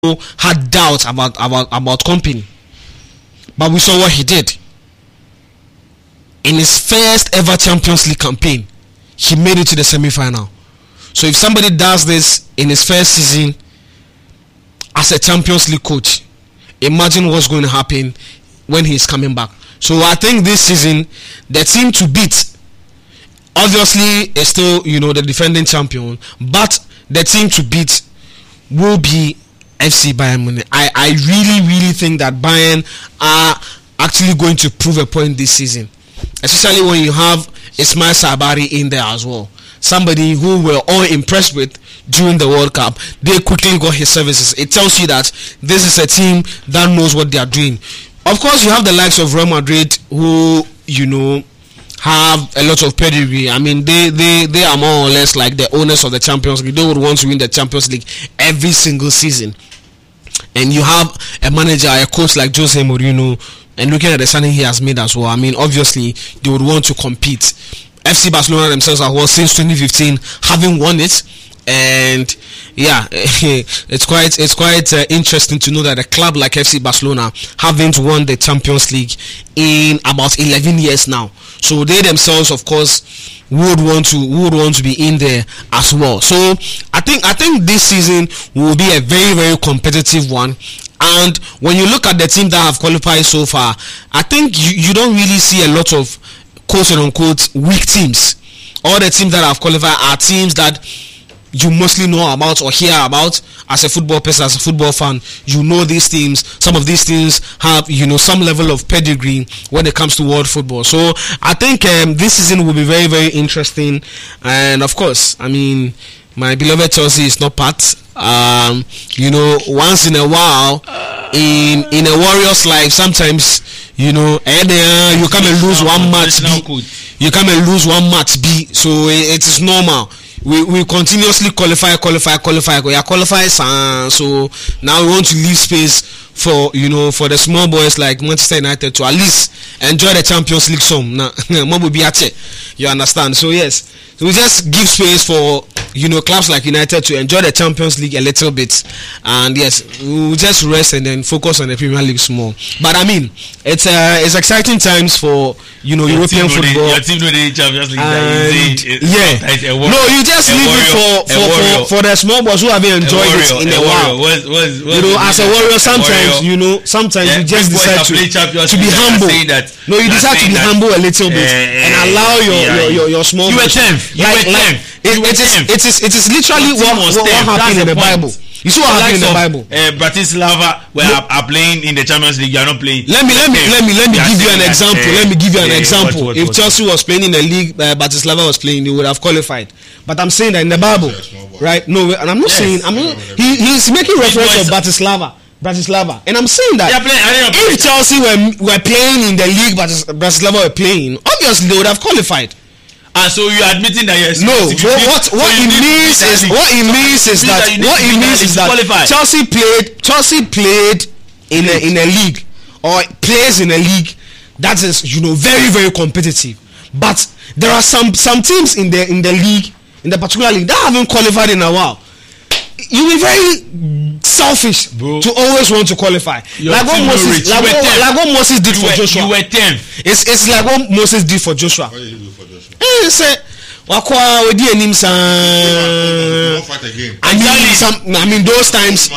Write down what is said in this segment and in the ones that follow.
had doubts about Company, but we saw what he did in his first ever Champions League campaign. He made it to the semi-final. So if somebody does this in his first season as a Champions League coach, imagine what's going to happen when he's coming back. So I think this season the team to beat obviously is still, the defending champion, but the team to beat will be FC Bayern Munich. I really think that Bayern are actually going to prove a point this season, especially when you have Ismail Sabari in there as well, somebody who we're all impressed with during the World Cup. They quickly got his services. It tells you that this is a team that knows what they are doing. Of course, you have the likes of Real Madrid who, have a lot of pedigree. I mean, they are more or less like the owners of the Champions League. They would want to win the Champions League every single season. And you have a manager, a coach like Jose Mourinho, and looking at the signing he has made as well, I mean, obviously, they would want to compete. FC Barcelona themselves are since 2015, having won it. And yeah, it's quite interesting to know that a club like FC Barcelona haven't won the Champions League in about 11 years now. So they themselves, of course, would want to be in there as well. So I think this season will be a very, very competitive one. And when you look at the team that have qualified so far, I think you don't really see a lot of quote unquote weak teams. All the teams that have qualified are teams that you mostly know about or hear about as a football person, as a football fan. You know these teams. Some of these teams have, some level of pedigree when it comes to world football. So I think this season will be very, very interesting. And of course, I mean, my beloved Chelsea is not part. Once in a while, in a Warriors life, sometimes, you come and lose one match B. You come and lose one match B. So it is normal. We continuously qualify. We are qualified, so now we want to leave space for for the small boys like Manchester United to at least enjoy the Champions League some. You understand? So yes, so we just give space for clubs like United to enjoy the Champions League a little bit, and yes, we'll just rest and then focus on the Premier League small. But I mean, it's exciting times for European football. Your team know the Champions League. No, you just leave it for the small boys who haven't enjoyed it in a while. As a Warrior, sometimes you just decide to be humble. No, you decide to be humble a little bit and allow your small boys. It is literally what happened in the Bible. You see what happened in the Bible? Bratislava are playing in the Champions League. You are not playing. Let me give you an example. Let me give you an example. If Chelsea was playing in the league, Bratislava was playing, they would have qualified. But I'm saying that in the Bible, right? No, and I'm not saying. He's making reference to Bratislava, and I'm saying that if Chelsea were playing in the league, but Bratislava were playing, obviously they would have qualified. And so you are admitting that yes. No, what it means is that Chelsea played in a league or plays in a league that is very, very competitive. But there are some teams in the league, in the particular league, that haven't qualified in a while. You'll be very selfish, bro, to always want to qualify. Like what Moses did for Joshua. You were 10th. It's like what Moses did for Joshua. What did you do for Joshua? I mean those times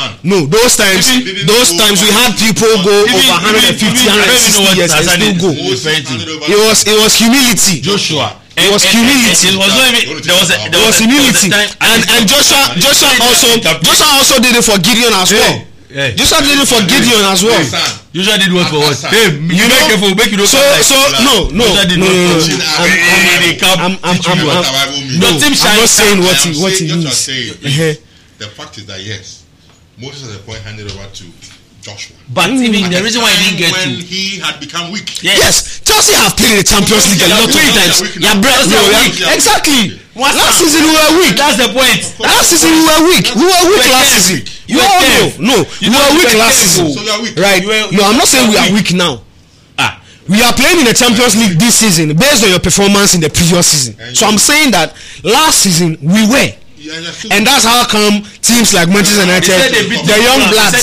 we had people go over 150, 160 years and still go. It was humility. Joshua. It was humility. There was humility. And Joshua also did it for Gideon as well. Joshua did it for Gideon as well. Joshua did what for what? Hey, you make careful, make you don't no. I'm not saying what he means. The fact is that yes, Moses at the point handed over to Joshua. But even the reason why he didn't get to, when he had become weak. Yes, Chelsea have played in the Champions League a lot of times. Exactly. Last season we were weak. That's the point. Last season we were weak. We were weak last season. You all know. No, we were weak last season. So you are weak. Right? No, I'm not saying we are weak now. We are playing in the Champions League this season based on your performance in the previous season. So I'm saying that last season we were. Yeah, you're still- And that's how come teams like Manchester United, said they beat the young Fulham. They bloods, said